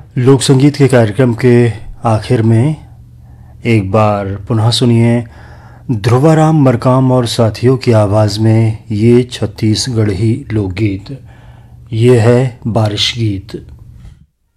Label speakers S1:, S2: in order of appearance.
S1: लोक संगीत के कार्यक्रम के आखिर में एक बार पुनः सुनिए ध्रुवाराम मरकाम और साथियों की आवाज़ में ये छत्तीसगढ़ी लोकगीत। ये है बारिश गीत।